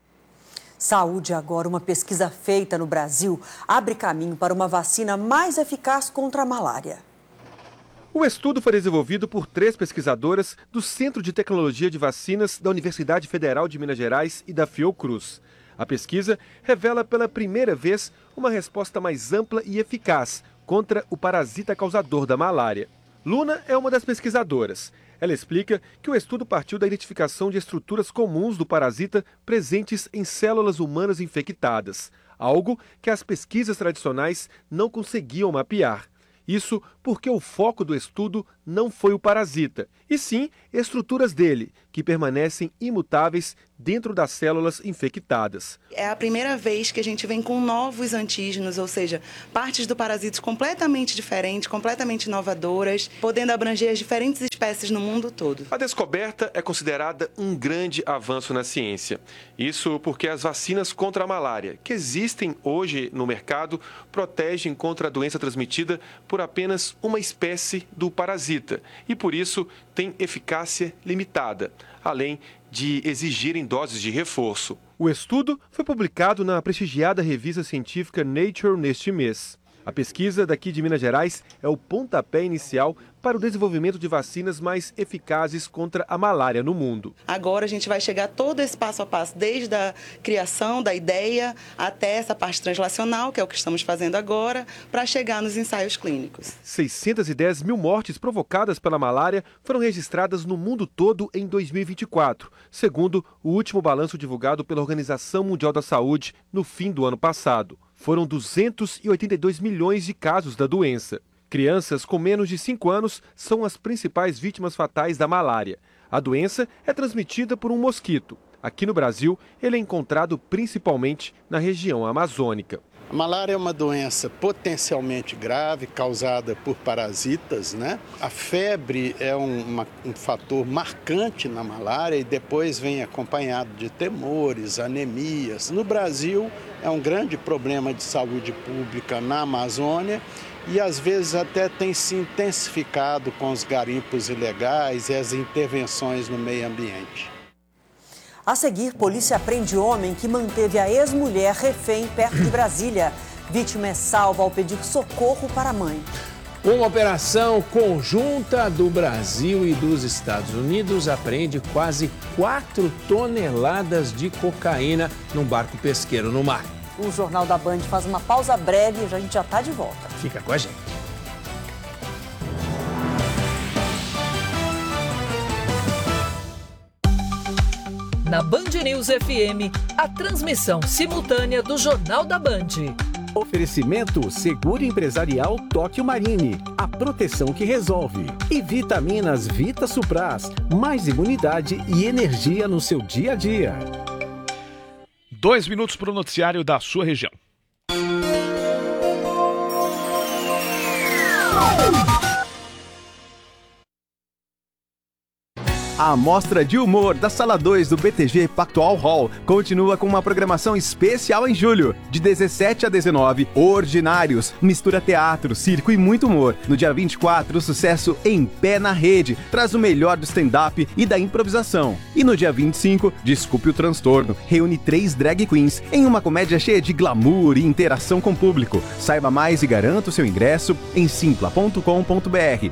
Saúde agora, uma pesquisa feita no Brasil abre caminho para uma vacina mais eficaz contra a malária. O estudo foi desenvolvido por 3 pesquisadoras do Centro de Tecnologia de Vacinas da Universidade Federal de Minas Gerais e da Fiocruz. A pesquisa revela pela primeira vez uma resposta mais ampla e eficaz contra o parasita causador da malária. Luna é uma das pesquisadoras. Ela explica que o estudo partiu da identificação de estruturas comuns do parasita presentes em células humanas infectadas, algo que as pesquisas tradicionais não conseguiam mapear. Isso porque o foco do estudo não foi o parasita, e sim estruturas dele, que permanecem imutáveis dentro das células infectadas. É a primeira vez que a gente vem com novos antígenos, ou seja, partes do parasito completamente diferentes, completamente inovadoras, podendo abranger as diferentes espécies no mundo todo. A descoberta é considerada um grande avanço na ciência. Isso porque as vacinas contra a malária, que existem hoje no mercado, protegem contra a doença transmitida por apenas uma espécie do parasita e, por isso, têm eficácia limitada, além de exigirem doses de reforço. O estudo foi publicado na prestigiada revista científica Nature neste mês. A pesquisa daqui de Minas Gerais é o pontapé inicial para o desenvolvimento de vacinas mais eficazes contra a malária no mundo. Agora a gente vai chegar todo esse passo a passo, desde a criação da ideia até essa parte translacional, que é o que estamos fazendo agora, para chegar nos ensaios clínicos. 610 mil mortes provocadas pela malária foram registradas no mundo todo em 2024, segundo o último balanço divulgado pela Organização Mundial da Saúde no fim do ano passado. Foram 282 milhões de casos da doença. Crianças com menos de 5 anos são as principais vítimas fatais da malária. A doença é transmitida por um mosquito. Aqui no Brasil, ele é encontrado principalmente na região amazônica. A malária é uma doença potencialmente grave, causada por parasitas, né? A febre é um fator marcante na malária e depois vem acompanhado de temores, anemias. No Brasil, é um grande problema de saúde pública na Amazônia e às vezes até tem se intensificado com os garimpos ilegais e as intervenções no meio ambiente. A seguir, polícia prende homem que manteve a ex-mulher refém perto de Brasília. Vítima é salva ao pedir socorro para a mãe. Uma operação conjunta do Brasil e dos Estados Unidos apreende quase 4 toneladas de cocaína num barco pesqueiro no mar. O Jornal da Band faz uma pausa breve e a gente já está de volta. Fica com a gente. Na Band News FM, a transmissão simultânea do Jornal da Band. Oferecimento Seguro Empresarial Tóquio Marine, a proteção que resolve. E Vitaminas Vita Supras, mais imunidade e energia no seu dia a dia. 2 minutos para o noticiário da sua região. A Mostra de Humor da Sala 2 do BTG Pactual Hall continua com uma programação especial em julho. De 17 a 19, Ordinários, mistura teatro, circo e muito humor. No dia 24, o sucesso Em Pé na Rede traz o melhor do stand-up e da improvisação. E no dia 25, Desculpe o Transtorno, reúne 3 drag queens em uma comédia cheia de glamour e interação com o público. Saiba mais e garanta o seu ingresso em simpla.com.br.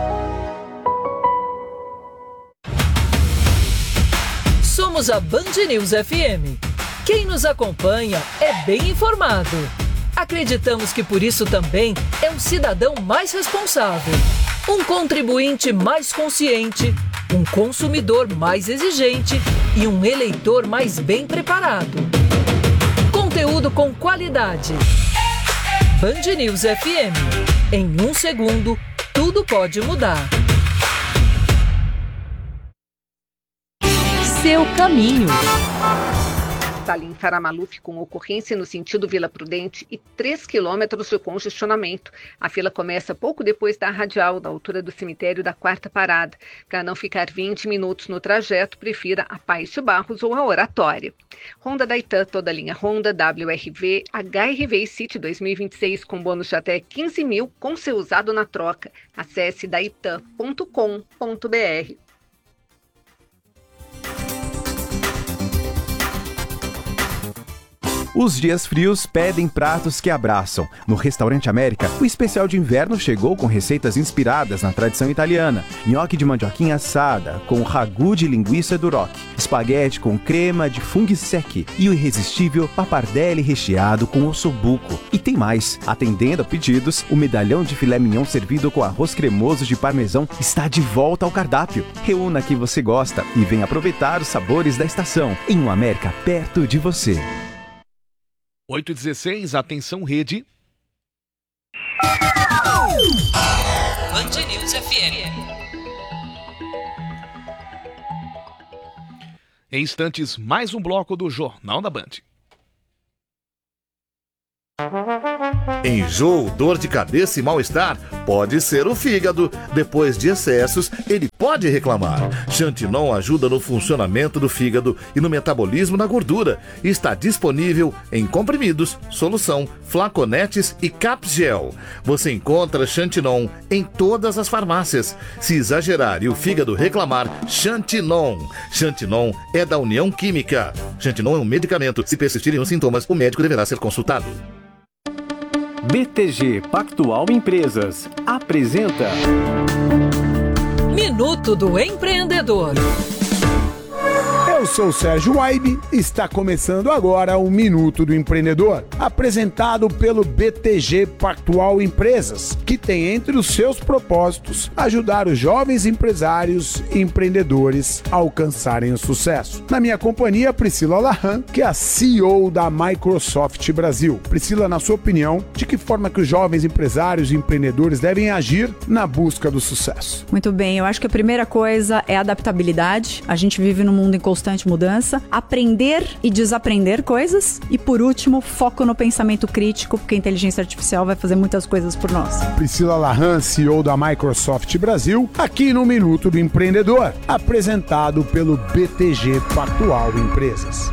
Somos a Band News FM. Quem nos acompanha é bem informado. Acreditamos que por isso também é um cidadão mais responsável, um contribuinte mais consciente, um consumidor mais exigente e um eleitor mais bem preparado. Conteúdo com qualidade. Band News FM. Em 1 segundo, tudo pode mudar. Seu caminho. Salim Faramaluf com ocorrência no sentido Vila Prudente e 3 quilômetros de congestionamento. A fila começa pouco depois da Radial, na altura do cemitério da 4ª Parada. Para não ficar 20 minutos no trajeto, prefira a Paes de Barros ou a Oratória. Honda da Itan, toda a linha Honda, WRV, HRV e City 2026 com bônus de até 15 mil com seu usado na troca. Acesse daitan.com.br. Os dias frios pedem pratos que abraçam. No Restaurante América, o especial de inverno chegou com receitas inspiradas na tradição italiana. Nhoque de mandioquinha assada, com ragu de linguiça duroc, espaguete com crema de funghi secchi e o irresistível pappardelle recheado com ossobuco. E tem mais. Atendendo a pedidos, o medalhão de filé mignon servido com arroz cremoso de parmesão está de volta ao cardápio. Reúna que você gosta e venha aproveitar os sabores da estação em um América perto de você. 8h16, atenção rede. Band News FM. Em instantes, mais um bloco do Jornal da Band. Enjoo, dor de cabeça e mal-estar pode ser o fígado. Depois de excessos, ele pode reclamar. Xantinon ajuda no funcionamento do fígado e no metabolismo da gordura. Está disponível em comprimidos, solução, flaconetes e capgel. Você encontra Xantinon em todas as farmácias. Se exagerar e o fígado reclamar, Xantinon. Xantinon é da União Química. Xantinon é um medicamento. Se persistirem os sintomas, o médico deverá ser consultado. BTG Pactual Empresas apresenta Minuto do Empreendedor. Eu sou o Sérgio Waibe e está começando agora o Minuto do Empreendedor, apresentado pelo BTG Pactual Empresas, que tem entre os seus propósitos ajudar os jovens empresários e empreendedores a alcançarem o sucesso. Na minha companhia, Priscila Lahan, que é a CEO da Microsoft Brasil. Priscila, na sua opinião, de que forma que os jovens empresários e empreendedores devem agir na busca do sucesso? Muito bem, eu acho que a primeira coisa é a adaptabilidade. A gente vive num mundo em constante mudança, aprender e desaprender coisas e, por último, foco no pensamento crítico, porque a inteligência artificial vai fazer muitas coisas por nós. Priscila Lahan, CEO da Microsoft Brasil, aqui no Minuto do Empreendedor, apresentado pelo BTG Pactual Empresas.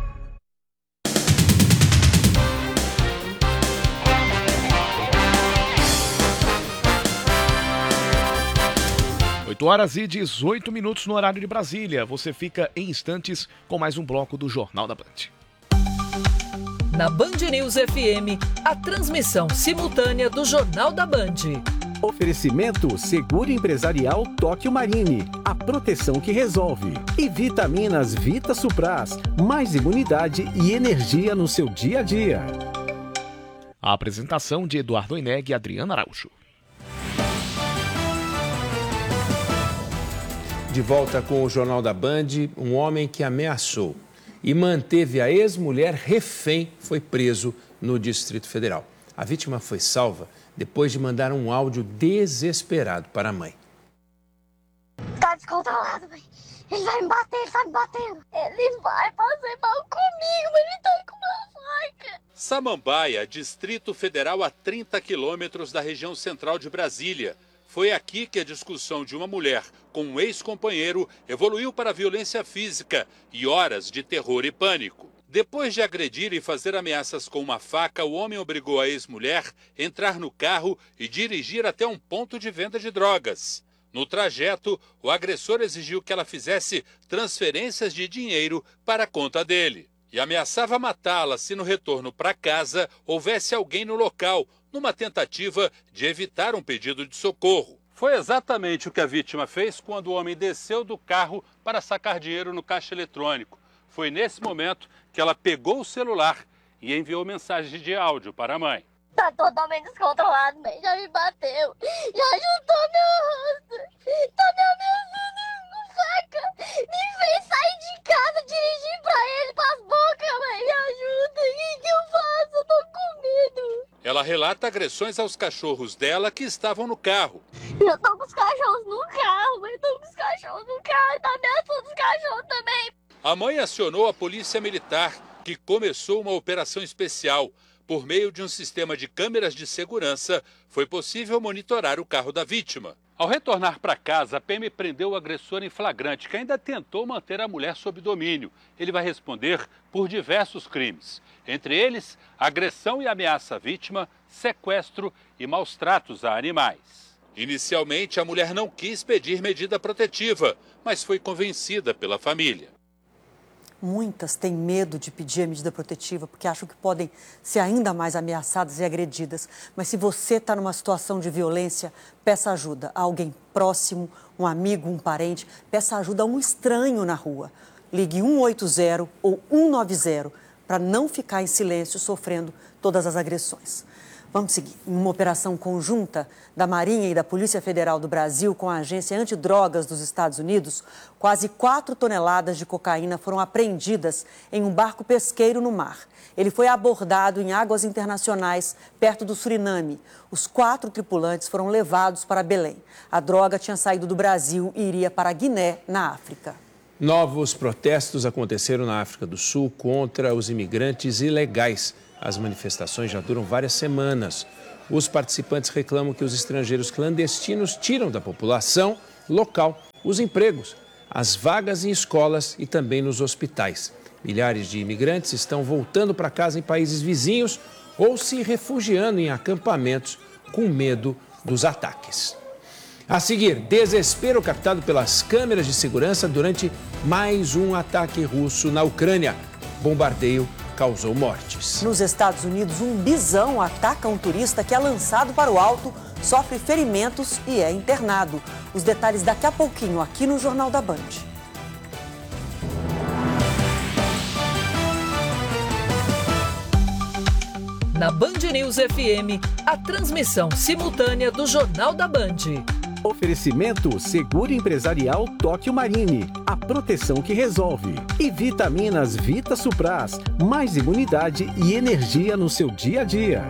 Horas e 18 minutos no horário de Brasília. Você fica em instantes com mais um bloco do Jornal da Band. Na Band News FM, a transmissão simultânea do Jornal da Band. Oferecimento Seguro Empresarial Tóquio Marine, a proteção que resolve. E vitaminas Vita Supras, mais imunidade e energia no seu dia a dia. A apresentação de Eduardo Oineg e Adriana Araújo. De volta com o Jornal da Band, um homem que ameaçou e manteve a ex-mulher refém foi preso no Distrito Federal. A vítima foi salva depois de mandar um áudio desesperado para a mãe. Tá descontrolado, mãe. Ele vai me bater, ele tá me batendo. Ele vai fazer mal comigo, mas ele tá com uma faca. Samambaia, Distrito Federal, a 30 quilômetros da região central de Brasília. Foi aqui que a discussão de uma mulher com um ex-companheiro evoluiu para violência física e horas de terror e pânico. Depois de agredir e fazer ameaças com uma faca, o homem obrigou a ex-mulher a entrar no carro e dirigir até um ponto de venda de drogas. No trajeto, o agressor exigiu que ela fizesse transferências de dinheiro para a conta dele e ameaçava matá-la se no retorno para casa houvesse alguém no local, numa tentativa de evitar um pedido de socorro. Foi exatamente o que a vítima fez quando o homem desceu do carro para sacar dinheiro no caixa eletrônico. Foi nesse momento que ela pegou o celular e enviou mensagem de áudio para a mãe. Tá totalmente descontrolado, mãe. Já me bateu. Já juntou meu rosto. Tá me ameaçando com faca. Me fez sair de casa, dirigir pra ele, pras bocas, mãe. Me ajuda. O que eu faço? Eu tô com medo. Ela relata agressões aos cachorros dela que estavam no carro. Eu tô com os cachorros no carro, mãe. Eu tô com os cachorros no carro. E tá ameaçando os cachorros também. A mãe acionou a polícia militar, que começou uma operação especial. Por meio de um sistema de câmeras de segurança, foi possível monitorar o carro da vítima. Ao retornar para casa, a PM prendeu o agressor em flagrante, que ainda tentou manter a mulher sob domínio. Ele vai responder por diversos crimes. Entre eles, agressão e ameaça à vítima, sequestro e maus tratos a animais. Inicialmente, a mulher não quis pedir medida protetiva, mas foi convencida pela família. Muitas têm medo de pedir a medida protetiva porque acham que podem ser ainda mais ameaçadas e agredidas. Mas se você está numa situação de violência, peça ajuda a alguém próximo, um amigo, um parente. Peça ajuda a um estranho na rua. Ligue 180 ou 190 para não ficar em silêncio sofrendo todas as agressões. Vamos seguir. Em uma operação conjunta da Marinha e da Polícia Federal do Brasil com a Agência Antidrogas dos Estados Unidos, quase 4 toneladas de cocaína foram apreendidas em um barco pesqueiro no mar. Ele foi abordado em águas internacionais perto do Suriname. Os 4 tripulantes foram levados para Belém. A droga tinha saído do Brasil e iria para a Guiné, na África. Novos protestos aconteceram na África do Sul contra os imigrantes ilegais. As manifestações já duram várias semanas. Os participantes reclamam que os estrangeiros clandestinos tiram da população local os empregos, as vagas em escolas e também nos hospitais. Milhares de imigrantes estão voltando para casa em países vizinhos ou se refugiando em acampamentos com medo dos ataques. A seguir, desespero captado pelas câmeras de segurança durante mais um ataque russo na Ucrânia. Bombardeio causou mortes. Nos Estados Unidos, um bisão ataca um turista que é lançado para o alto, sofre ferimentos e é internado. Os detalhes daqui a pouquinho, aqui no Jornal da Band. Na Band News FM, a transmissão simultânea do Jornal da Band. Oferecimento Seguro Empresarial Tóquio Marine, a proteção que resolve. E vitaminas Vita Supras, mais imunidade e energia no seu dia a dia.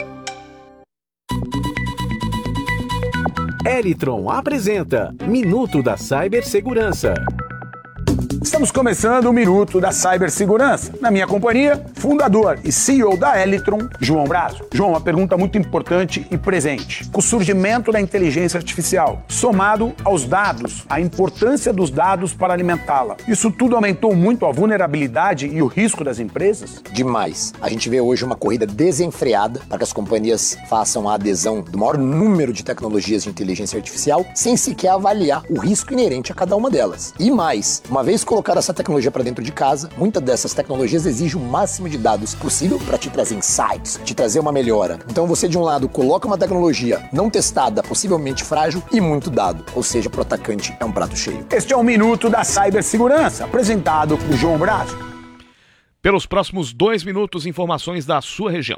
Elitron apresenta Minuto da Cibersegurança. Estamos começando o Minuto da Cibersegurança. Na minha companhia, fundador e CEO da Elitron, João Brazo. João, uma pergunta muito importante e presente. O surgimento da inteligência artificial, somado aos dados, a importância dos dados para alimentá-la. Isso tudo aumentou muito a vulnerabilidade e o risco das empresas? Demais. A gente vê hoje uma corrida desenfreada para que as companhias façam a adesão do maior número de tecnologias de inteligência artificial, sem sequer avaliar o risco inerente a cada uma delas. E mais, uma vez colocar essa tecnologia para dentro de casa, muitas dessas tecnologias exigem o máximo de dados possível para te trazer insights, te trazer uma melhora. Então você, de um lado, coloca uma tecnologia não testada, possivelmente frágil e muito dado. Ou seja, para o atacante é um prato cheio. Este é o Minuto da Cibersegurança, apresentado por João Brazo. Pelos próximos 2 minutos, informações da sua região.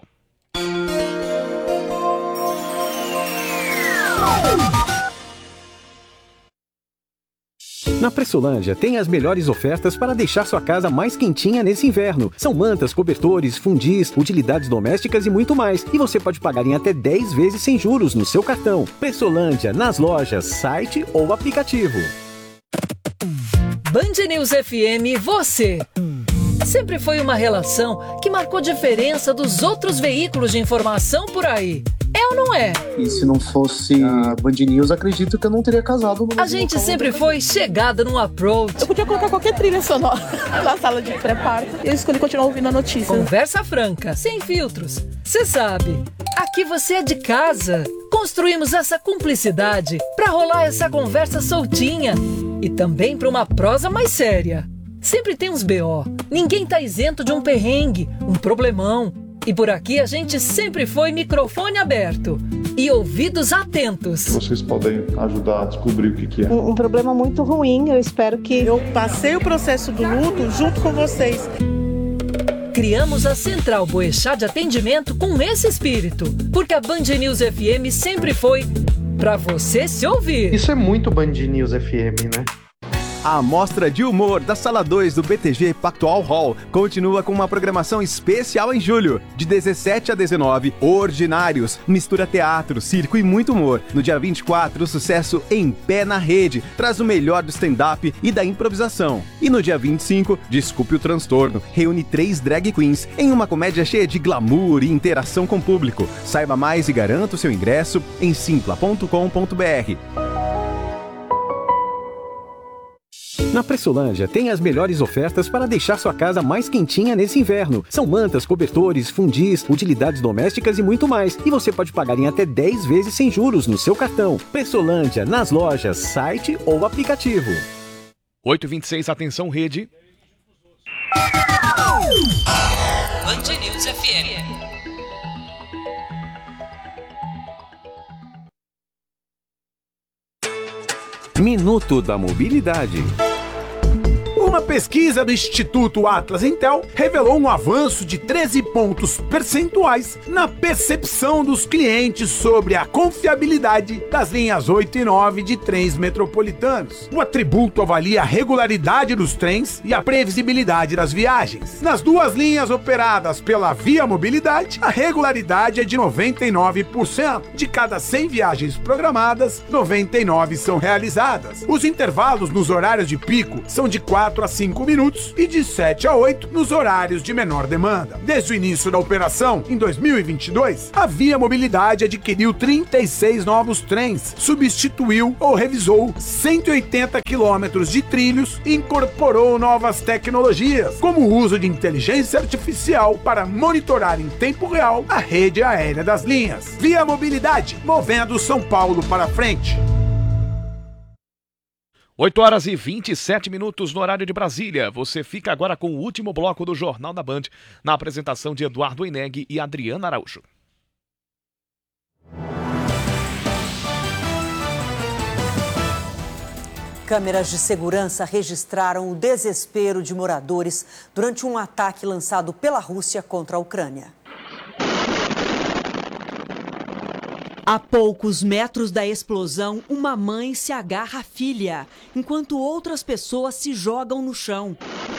Na Pressolândia tem as melhores ofertas para deixar sua casa mais quentinha nesse inverno. São mantas, cobertores, fundis, utilidades domésticas e muito mais. E você pode pagar em até 10 vezes sem juros no seu cartão. Pressolândia, nas lojas, site ou aplicativo. Band News FM, você. Sempre foi uma relação que marcou diferença dos outros veículos de informação por aí. É ou não é? E se não fosse a Band News, acredito que eu não teria casado. A gente sempre foi chegada no approach. Eu podia colocar qualquer trilha sonora na sala de pré-parto. Eu escolhi continuar ouvindo a notícia. Conversa franca, sem filtros. Você sabe, aqui você é de casa. Construímos essa cumplicidade para rolar essa conversa soltinha. E também para uma prosa mais séria. Sempre tem uns BO. Ninguém tá isento de um perrengue, um problemão. E por aqui a gente sempre foi microfone aberto e ouvidos atentos. Vocês podem ajudar a descobrir o que é. Um problema muito ruim, eu espero que... Eu passei o processo do luto junto com vocês. Criamos a Central Boechat de Atendimento com esse espírito, porque a Band News FM sempre foi pra você se ouvir. Isso é muito Band News FM, né? A Mostra de Humor da Sala 2 do BTG Pactual Hall continua com uma programação especial em julho. De 17 a 19, Ordinários, mistura teatro, circo e muito humor. No dia 24, o sucesso Em Pé na Rede traz o melhor do stand-up e da improvisação. E no dia 25, Desculpe o Transtorno, reúne 3 drag queens em uma comédia cheia de glamour e interação com o público. Saiba mais e garanta o seu ingresso em simpla.com.br. Na Pressolândia tem as melhores ofertas para deixar sua casa mais quentinha nesse inverno. São mantas, cobertores, fundis, utilidades domésticas e muito mais. E você pode pagar em até 10 vezes sem juros no seu cartão. Pressolândia, nas lojas, site ou aplicativo. 8h26, atenção rede. Band News FM. Minuto da Mobilidade. O Uma pesquisa do Instituto Atlas Intel revelou um avanço de 13 pontos percentuais na percepção dos clientes sobre a confiabilidade das linhas 8 e 9 de trens metropolitanos. O atributo avalia a regularidade dos trens e a previsibilidade das viagens. Nas duas linhas operadas pela Via Mobilidade, a regularidade é de 99%. De cada 100 viagens programadas, 99 são realizadas. Os intervalos nos horários de pico são de 4 a 5 minutos e de 7 a 8 nos horários de menor demanda. Desde o início da operação, em 2022, a Via Mobilidade adquiriu 36 novos trens, substituiu ou revisou 180 quilômetros de trilhos e incorporou novas tecnologias, como o uso de inteligência artificial para monitorar em tempo real a rede aérea das linhas. Via Mobilidade, movendo São Paulo para frente. 8h27 no horário de Brasília. Você fica agora com o último bloco do Jornal da Band, na apresentação de Eduardo Eneg e Adriana Araújo. Câmeras de segurança registraram o desespero de moradores durante um ataque lançado pela Rússia contra a Ucrânia. A poucos metros da explosão, uma mãe se agarra à filha, enquanto outras pessoas se jogam no chão.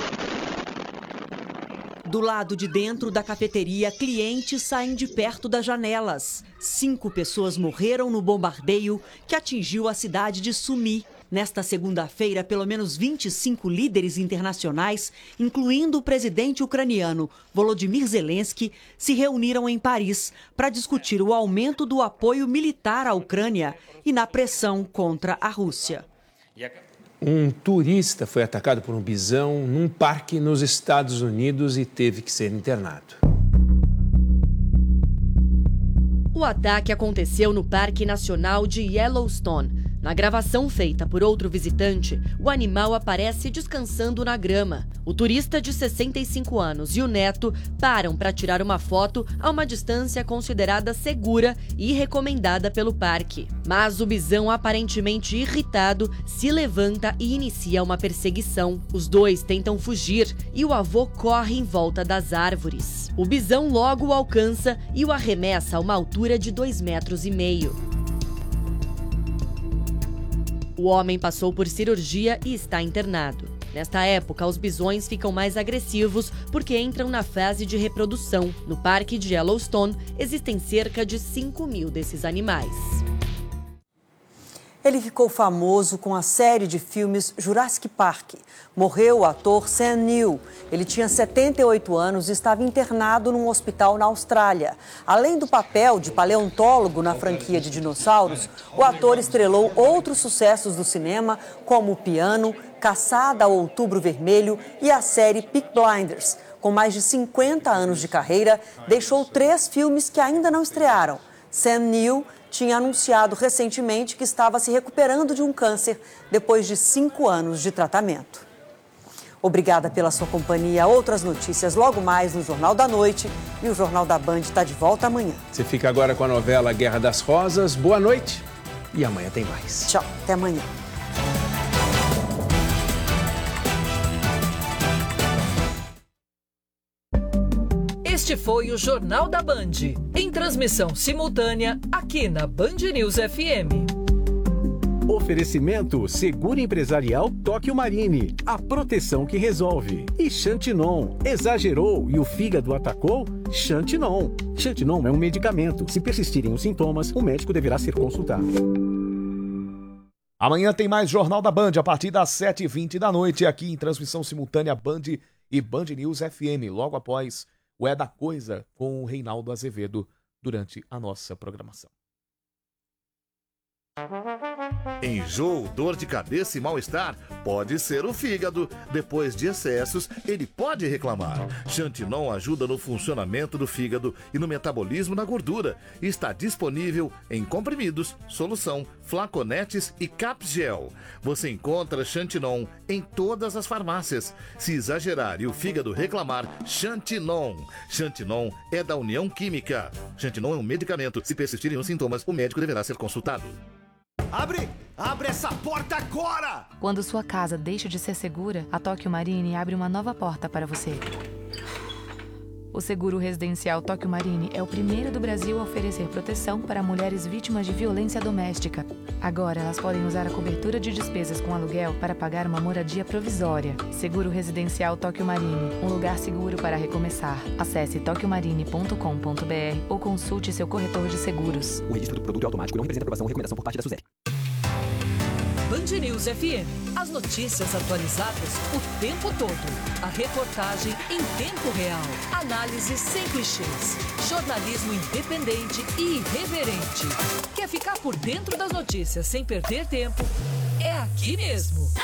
Do lado de dentro da cafeteria, clientes saem de perto das janelas. 5 pessoas morreram no bombardeio que atingiu a cidade de Sumi. Nesta segunda-feira, pelo menos 25 líderes internacionais, incluindo o presidente ucraniano Volodymyr Zelensky, se reuniram em Paris para discutir o aumento do apoio militar à Ucrânia e na pressão contra a Rússia. Um turista foi atacado por um bisão num parque nos Estados Unidos e teve que ser internado. O ataque aconteceu no Parque Nacional de Yellowstone. Na gravação feita por outro visitante, o animal aparece descansando na grama. O turista de 65 anos e o neto param para tirar uma foto a uma distância considerada segura e recomendada pelo parque. Mas o bisão, aparentemente irritado, se levanta e inicia uma perseguição. Os dois tentam fugir e o avô corre em volta das árvores. O bisão logo o alcança e o arremessa a uma altura de 2,5 metros. O homem passou por cirurgia e está internado. Nesta época, os bisões ficam mais agressivos porque entram na fase de reprodução. No parque de Yellowstone, existem cerca de 5.000 desses animais. Ele ficou famoso com a série de filmes Jurassic Park. Morreu o ator Sam Neill. Ele tinha 78 anos e estava internado num hospital na Austrália. Além do papel de paleontólogo na franquia de dinossauros, o ator estrelou outros sucessos do cinema, como O Piano, Caçada ao Outubro Vermelho e a série Peaky Blinders. Com mais de 50 anos de carreira, deixou 3 filmes que ainda não estrearam. Sam Neill tinha anunciado recentemente que estava se recuperando de um câncer depois de 5 anos de tratamento. Obrigada pela sua companhia. Outras notícias logo mais no Jornal da Noite e o Jornal da Band está de volta amanhã. Você fica agora com a novela Guerra das Rosas. Boa noite e amanhã tem mais. Tchau, até amanhã. Este foi o Jornal da Band, em transmissão simultânea aqui na Band News FM. Oferecimento Seguro Empresarial Tóquio Marine, a proteção que resolve. E Xantinon, exagerou e o fígado atacou? Xantinon. Xantinon é um medicamento. Se persistirem os sintomas, o médico deverá ser consultado. Amanhã tem mais Jornal da Band, a partir das 7h20 da noite, aqui em transmissão simultânea Band e Band News FM, logo após o É da Coisa com o Reinaldo Azevedo durante a nossa programação. Enjoo, dor de cabeça e mal-estar pode ser o fígado. Depois de excessos, ele pode reclamar. Xantinon ajuda no funcionamento do fígado e no metabolismo da gordura. Está disponível em comprimidos, solução, flaconetes e capgel. Você encontra Xantinon em todas as farmácias. Se exagerar e o fígado reclamar, Xantinon. Xantinon é da União Química. Xantinon é um medicamento. Se persistirem os sintomas, o médico deverá ser consultado. Abre essa porta agora! Quando sua casa deixa de ser segura, a Tóquio Marine abre uma nova porta para você. O seguro residencial Tóquio Marine é o primeiro do Brasil a oferecer proteção para mulheres vítimas de violência doméstica. Agora, elas podem usar a cobertura de despesas com aluguel para pagar uma moradia provisória. Seguro residencial Tóquio Marine, um lugar seguro para recomeçar. Acesse tokyomarine.com.br ou consulte seu corretor de seguros. O registro do produto é automático e não representa aprovação ou recomendação por parte da SUSEP. Band News FM. As notícias atualizadas o tempo todo. A reportagem em tempo real. Análise sem clichês. Jornalismo independente e irreverente. Quer ficar por dentro das notícias sem perder tempo? É aqui mesmo.